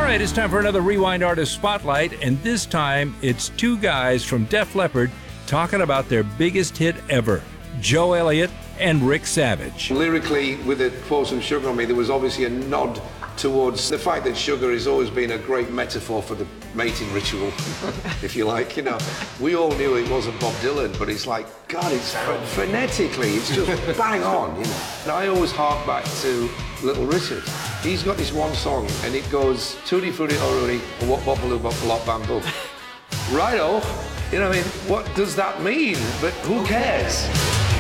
right, it's time for another Rewind Artist Spotlight, and this time it's two guys from Def Leppard talking about their biggest hit ever, Joe Elliott and Rick Savage. Lyrically, with it, Pour Some Sugar on Me, there was obviously a nod towards the fact that sugar has always been a great metaphor for the mating ritual, if you like. You know, we all knew it wasn't Bob Dylan, but it's like, God, it's phonetically, it's just bang on, you know. And I always hark back to Little Richard. He's got this one song, and it goes, Tutti Frutti Oruri, What Bopaloo Bopalop Bamboo. Righto, you know what I mean? What does that mean? But who cares?